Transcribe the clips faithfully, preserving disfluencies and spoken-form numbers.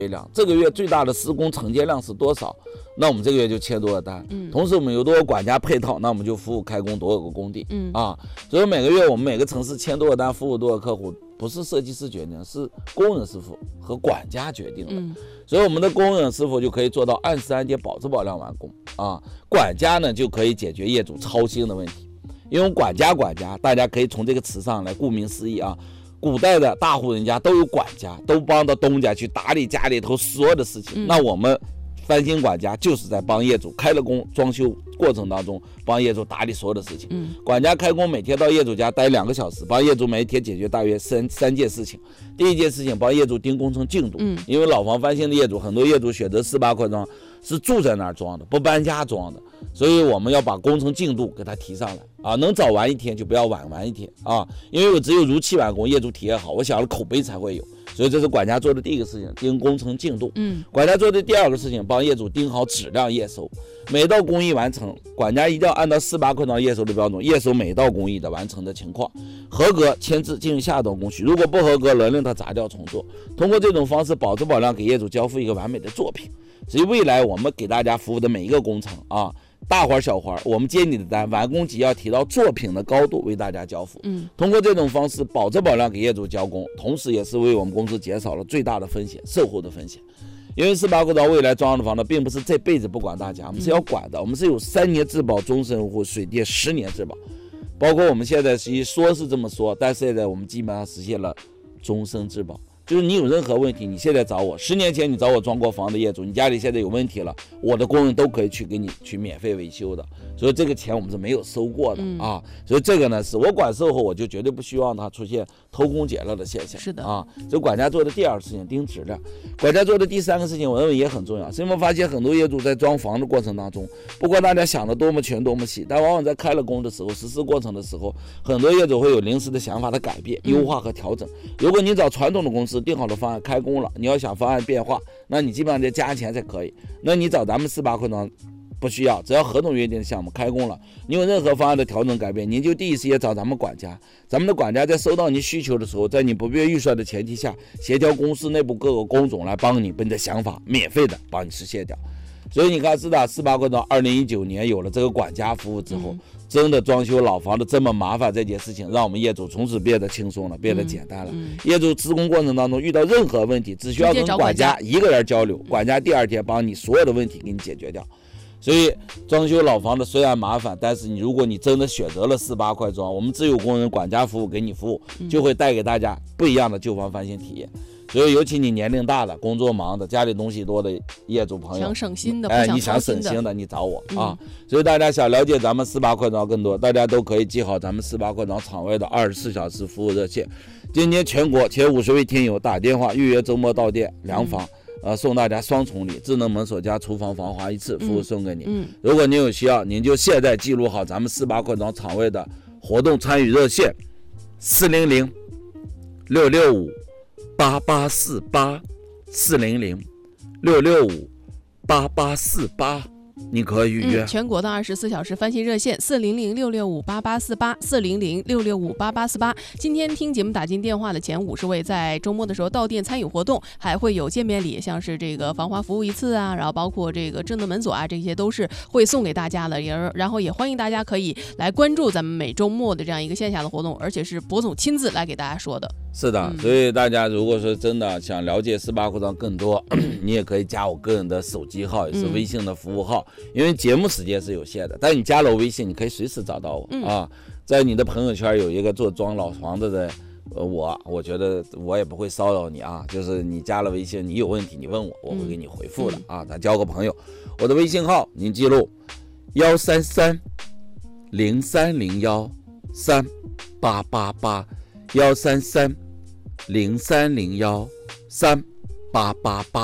量，这个月最大的施工承接量是多少，那我们这个月就签多少单。嗯，同时我们有多少管家配套，那我们就服务开工多少个工地。嗯啊，所以每个月我们每个城市签多少单，服务多少客户，不是设计师决定，是工人师傅和管家决定的。嗯，所以我们的工人师傅就可以做到按时按点保质保量完工啊，管家呢就可以解决业主操心的问题。因为管家管家，大家可以从这个词上来，顾名思义啊。古代的大户人家都有管家，都帮着东家去打理家里头所有的事情。嗯、那我们翻新管家就是在帮业主开了工，装修过程当中帮业主打理所有的事情。嗯、管家开工每天到业主家待两个小时，帮业主每一天解决大约三三件事情。第一件事情帮业主盯工程进度，嗯、因为老房翻新的业主，很多业主选择四八块装是住在那儿装的，不搬家装的，所以我们要把工程进度给它提上来啊，能早完一天就不要晚完一天啊，因为我只有如期完工，业主体验好，我想了口碑才会有，所以这是管家做的第一个事情，盯工程进度。嗯，管家做的第二个事情，帮业主盯好质量验收，每道工艺完成，管家一定要按照四八块装验收的标准验收每道工艺的完成的情况，合格签字进入下一道工序，如果不合格，勒令他砸掉重做。通过这种方式保质保量，给业主交付一个完美的作品。所以未来我们给大家服务的每一个工程啊，大活小活，我们接你的单，完工即要提到作品的高度为大家交付。嗯，通过这种方式保质保量给业主交工，同时也是为我们公司减少了最大的风险，售后的风险。因为四八块装未来装的房子并不是这辈子不管大家，我们是要管的，我们是有三年质保终身户，水电十年质保，包括我们现在是说是这么说，但现在我们基本上实现了终身质保。就是你有任何问题，你现在找我，十年前你找我装过房的业主，你家里现在有问题了，我的工人都可以去给你去免费维修的，所以这个钱我们是没有收过的、嗯、啊。所以这个呢，是我管售后，我就绝对不希望它出现偷工减料的现象。 是的啊，所以管家做的第二个事情盯质量，管家做的第三个事情，我认为也很重要。是因为发现很多业主在装房的过程当中，不管大家想的多么全多么细，但往往在开了工的时候，实施过程的时候，很多业主会有临时的想法的改变、优化和调整。如果你找传统的公司定好的方案开工了，你要想方案变化，那你基本上得加钱才可以。那你找咱们四八块装不需要，只要合同约定的项目开工了，你有任何方案的调整改变，您就第一时间找咱们管家。咱们的管家在收到您需求的时候，在你不变预算的前提下，协调公司内部各个工种来帮你把你的想法免费的帮你实现掉。所以你看，是的，四八块装二零一九年有了这个管家服务之后、嗯，真的装修老房子这么麻烦这件事情，让我们业主从此变得轻松了，变得简单了。嗯嗯、业主施工过程当中遇到任何问题，只需要跟管家一个人交流，管家第二天帮你所有的问题给你解决掉。所以装修老房子虽然麻烦，但是你如果你真的选择了四八块装，我们自有工人管家服务给你服务，就会带给大家不一样的旧房翻新体验。所以尤其你年龄大的、工作忙的、家里东西多的业主朋友， 想省心的， 哎，你想省心的，你找我、嗯、啊。所以大家想了解咱们四八块装更多，大家都可以记好咱们四八块装场外的二十四小时服务热线。今天全国前五十位听友打电话预约周末到店量房。嗯呃，送大家双重礼，智能门锁加厨房防滑一次服务送给你、嗯嗯。如果您有需要，您就现在记录好咱们四八块装场外的活动参与热线：四零零六六五八八四八，四零零六六五八八四八。你可以预约、 嗯、全国的二十四小时翻新热线四零零六六五八八四八四零零六六五八八四八。今天听节目打进电话的前五十位，在周末的时候到店参与活动，还会有见面礼，像是这个防滑服务一次啊，然后包括这个智能门锁啊，这些都是会送给大家的。也然后也欢迎大家可以来关注咱们每周末的这样一个线下的活动，而且是博总亲自来给大家说的。 是的、嗯，所以大家如果说真的想了解四八块装更多，你也可以加我个人的手机号，也是微信的服务号。嗯，因为节目时间是有限的，但你加了我微信，你可以随时找到我、嗯、啊。在你的朋友圈有一个做装老房子的，呃，我我觉得我也不会骚扰你啊。就是你加了微信，你有问题你问我，我会给你回复的、嗯、啊。咱交个朋友，我的微信号您记录：幺三三零三零幺三八八八，幺三三零三零幺三八八八。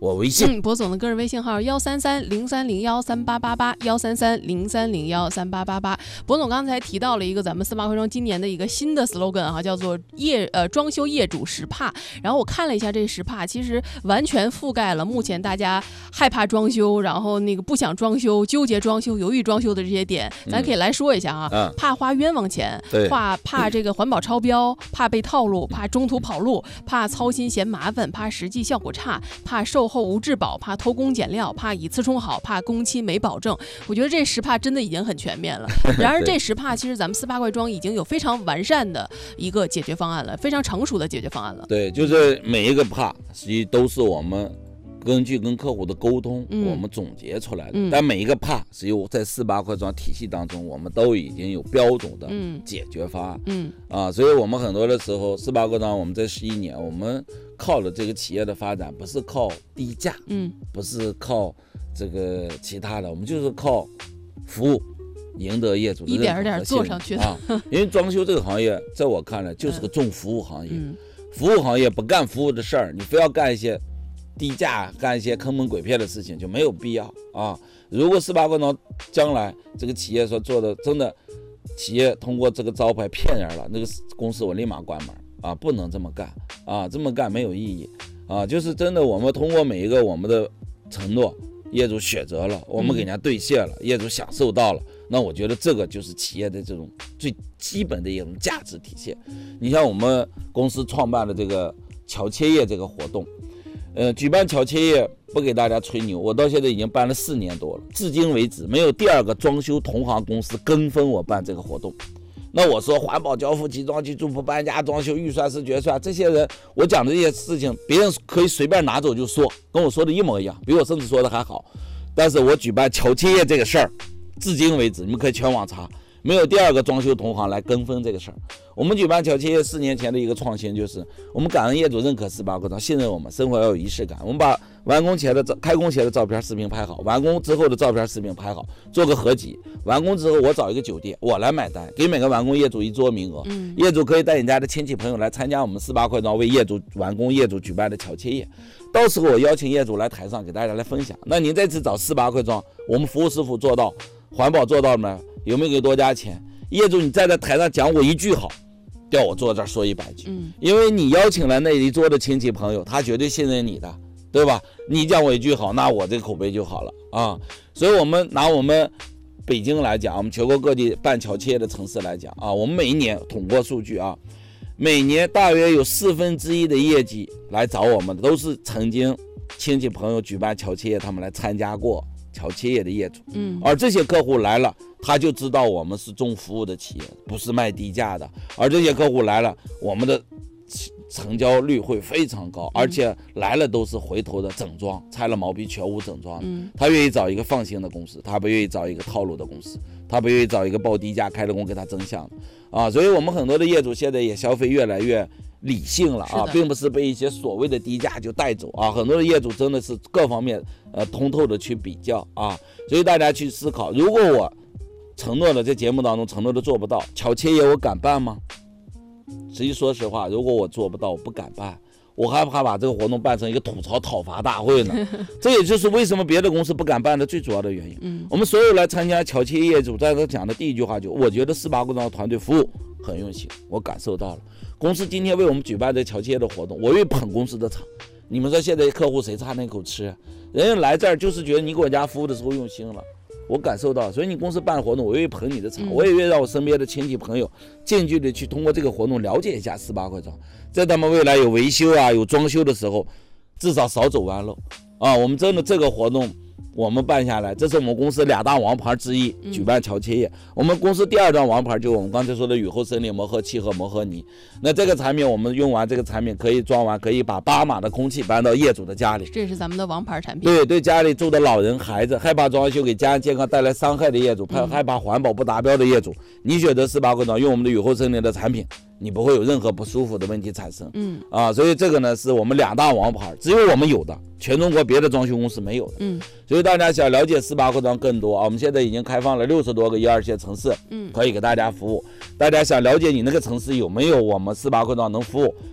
我微信。 嗯，博总的个人微信号幺三三零三零幺三八八八幺三三零三零幺三八八八。博总刚才提到了一个咱们四八快装今年的一个新的 slogan 哈、啊，叫做业呃装修业主十怕。然后我看了一下这十怕，其实完全覆盖了目前大家害怕装修，然后那个不想装修、纠结装修、犹豫装修的这些点，咱可以来说一下啊。嗯、怕花冤枉钱，怕怕这个环保超标，怕被套路，怕中途跑路，怕操心嫌麻烦，怕实际效果差，怕售后无质保，怕偷工减料，怕以次充好，怕工期没保证。我觉得这十怕真的已经很全面了。然而这十怕其实咱们四八快装已经有非常完善的一个解决方案了，非常成熟的解决方案了。 对，就是每一个怕实际都是我们根据跟客户的沟通、嗯、我们总结出来的、嗯、但每一个怕实际在四八快装体系当中我们都已经有标准的解决方案。嗯啊，所以我们很多的时候四八快装我们这十一年我们靠的这个企业的发展不是靠低价，嗯，不是靠这个其他的，我们就是靠服务赢得业主的一点一点做上去的啊。因为装修这个行业在我看来就是个重服务行业、嗯、服务行业不干服务的事儿，你非要干一些低价干一些坑蒙鬼骗的事情就没有必要啊。如果四八快装将来这个企业所做的真的企业通过这个招牌骗人了，那个公司我立马关门啊，不能这么干啊，这么干没有意义啊。就是真的我们通过每一个我们的承诺业主选择了，我们给人家兑现了、嗯、业主享受到了，那我觉得这个就是企业的这种最基本的一种价值体现。你像我们公司创办的这个乔切业这个活动，呃，举办乔切业不给大家吹牛，我到现在已经办了四年多了，至今为止没有第二个装修同行公司跟风我办这个活动。那我说环保交付集装机住铺搬家装修预算是决算，这些人我讲的这些事情别人可以随便拿走就说，跟我说的一模一样，比我甚至说的还好。但是我举办乔切业这个事儿至今为止你们可以全网查，没有第二个装修同行来跟风这个事儿。我们举办乔切业四年前的一个创新就是我们感恩业主认可四八快装，信任我们，生活要有仪式感。我们把完工前的开工前的照片视频拍好，完工之后的照片视频拍好，做个合集。完工之后我找一个酒店我来买单，给每个完工业主一桌名额、嗯、业主可以带你家的亲戚朋友来参加我们四八快装为业主完工业主举办的乔切业。到时候我邀请业主来台上给大家来分享。那您这次找四八快装，我们服务师傅做到，环保做到了没？有没有给多加钱？业主你站在台上讲我一句好，叫我坐这儿说一百句、嗯、因为你邀请了那一桌的亲戚朋友，他绝对信任你的，对吧？你讲我一句好，那我这个口碑就好了啊。所以我们拿我们北京来讲，我们全国各地办乔切业的城市来讲啊，我们每一年统过数据啊，每年大约有四分之一的业绩来找我们的都是曾经亲戚朋友举办乔切业他们来参加过乔切业的业主，嗯，而这些客户来了，他就知道我们是重服务的企业，不是卖低价的。而这些客户来了，我们的成交率会非常高，而且来了都是回头的整装，拆了毛坯全屋整装。嗯，他愿意找一个放心的公司，他不愿意找一个套路的公司，他不愿意找一个报低价开了工给他增项的啊。所以我们很多的业主现在也消费越来越理性了啊，并不是被一些所谓的低价就带走啊。很多的业主真的是各方面呃通透的去比较啊，所以大家去思考，如果我承诺的在节目当中承诺的做不到，乔切业我敢办吗？实际说实话，如果我做不到，我不敢办，我害怕把这个活动办成一个吐槽讨伐大会呢。这也就是为什么别的公司不敢办的最主要的原因。嗯，我们所有来参加乔切业主在这讲的第一句话就，我觉得四八快装团队服务很用心，我感受到了。公司今天为我们举办这乔切业的活动，我愿意捧公司的场。你们说现在客户谁差那口吃？人家来这儿就是觉得你给我家服务的时候用心了。我感受到，所以你公司办活动，我愿意捧你的场、嗯，我也愿意让我身边的亲戚朋友近距离去通过这个活动了解一下四八快装，在他们未来有维修啊、有装修的时候，至少少走弯路啊。我们真的这个活动我们办下来，这是我们公司两大王牌之一，举办乔切业、嗯。我们公司第二张王牌就是我们刚才说的雨后森林磨合器和磨合泥。那这个产品我们用完这个产品可以装完，可以把八码的空气搬到业主的家里， 这是咱们的王牌产品。 对对，家里住的老人、孩子，害怕装修给家人健康带来伤害的业主，害害怕环保不达标的业主，嗯、你选择四八快装用我们的雨后森林的产品，你不会有任何不舒服的问题产生。嗯啊，所以这个呢是我们两大王牌，只有我们有的，全中国别的装修公司没有的。嗯，所以大家想了解四八快装更多啊，我们现在已经开放了六十多个一二线城市，嗯，可以给大家服务。大家想了解你那个城市有没有我们四八快装能服务，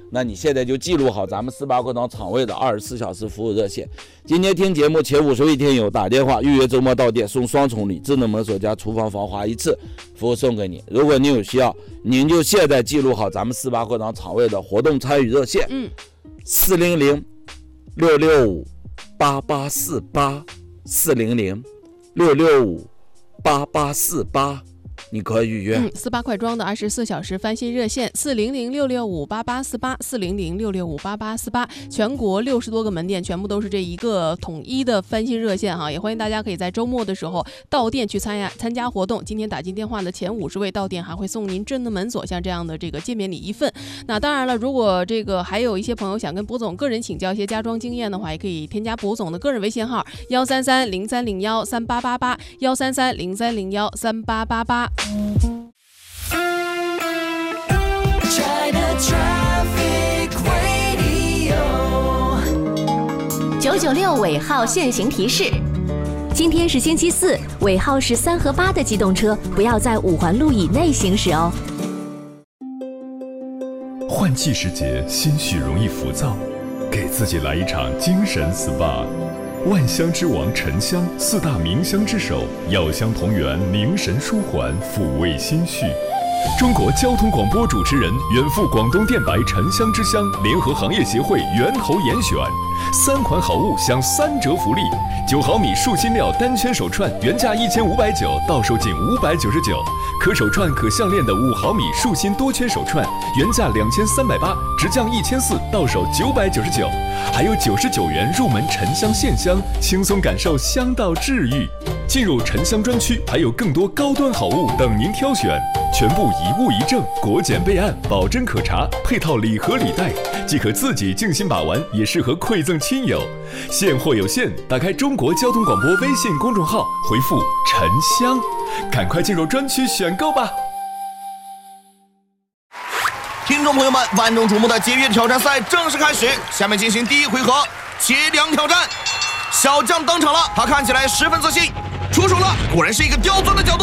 那你现在就记录好咱们四八课堂厂卫的二十四小时服务热线。今天听节目前五十位听友打电话预约周末到店送双重礼，智能门锁加厨房防滑一次，服务送给你。如果您有需要，您就现在记录好咱们四八课堂厂卫的活动参与热线，嗯，四零零六六五八八四八，四零零六六五八八四八。你可以预约。 嗯，四八快装的二十四小时翻新热线四零零六六五八八四八，四零零六六五八八四八，全国六十多个门店全部都是这一个统一的翻新热线哈，也欢迎大家可以在周末的时候到店去参加参加活动。今天打进电话的前五十位到店还会送您智能门锁像这样的这个见面礼一份。那当然了，如果这个还有一些朋友想跟博总个人请教一些家装经验的话，也可以添加博总的个人微信号幺三三零三零幺三八八八幺三三零三零幺三八八八。 九九六尾号限行提示：今天是星期四，尾号是三和八的机动车不要在五环路以内行驶哦。 换季时节，心绪容易浮躁，给自己来一场精神 S P A。万香之王沉香，四大名香之首，药香同源，凝神舒缓，抚慰心绪。中国交通广播主持人，远赴广东电白沉香之乡，联合行业协会源头严选，三款好物享三折福利：九毫米树芯料单圈手串原价一千五百九，到手仅五百九十九；可手串可项链的五毫米树芯多圈手串原价两千三百八，直降一千四，到手九百九十九。还有九十九元入门沉香线香，轻松感受香道治愈。进入沉香专区，还有更多高端好物等您挑选，全部一物一证，国检备案，保真可查，配套礼盒礼袋，既可自己静心把玩，也适合馈赠亲友。现货有限，打开中国交通广播微信公众号，回复沉香，赶快进入专区选购吧。 听众朋友们，万众瞩目的节约挑战赛正式开始，下面进行第一回合节粮挑战。小将登场了，他看起来十分自信，出手了，果然是一个刁钻的角度。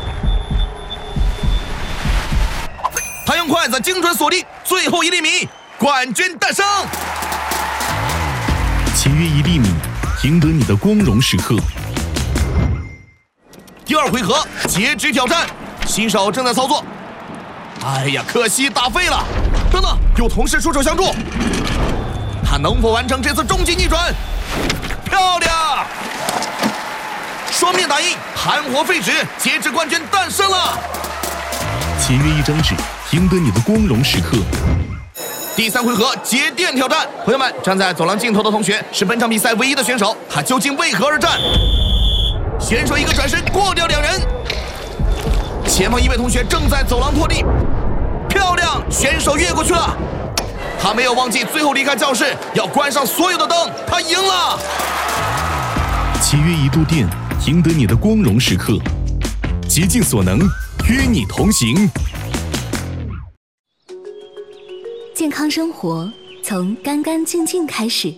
他用筷子精准锁定最后一粒米，冠军诞生。 节约一粒米，赢得你的光荣时刻。 第二回合截肢挑战，新手正在操作。哎呀，可惜打废了。等等，有同事出手相助，他能否完成这次终极逆转？漂亮！双面打印，含活废纸，截肢冠军诞生了。 节约一张纸，赢得你的光荣时刻。 第三回合节电挑战，朋友们，站在走廊尽头的同学是本场比赛唯一的选手，他究竟为何而战？选手一个转身过掉两人，前方一位同学正在走廊拖地，漂亮，选手越过去了。他没有忘记最后离开教室要关上所有的灯，他赢了。 节约一度电，赢得你的光荣时刻。竭尽所能，与你同行。 健康生活从干干净净开始。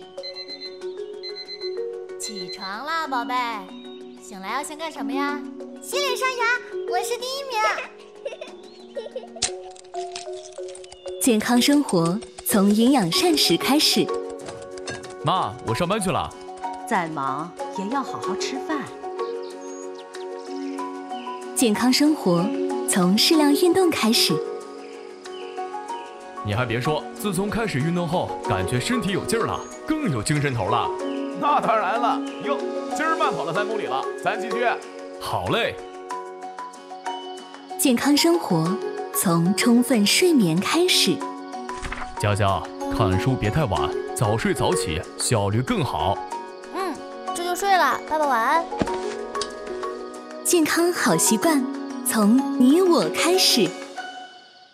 起床啦，宝贝！醒来要先干什么呀？洗脸刷牙，我是第一名。 健康生活从营养膳食开始。 妈，我上班去了。 再忙也要好好吃饭。 健康生活从适量运动开始。 你还别说，自从开始运动后，感觉身体有劲儿了，更有精神头了。 那当然了，哟，今儿慢跑了三公里了，咱继续。 好嘞。 健康生活从充分睡眠开始。 佳佳，看书别太晚，早睡早起，效率更好。 嗯，这就睡了，爸爸晚安。 健康好习惯从你我开始。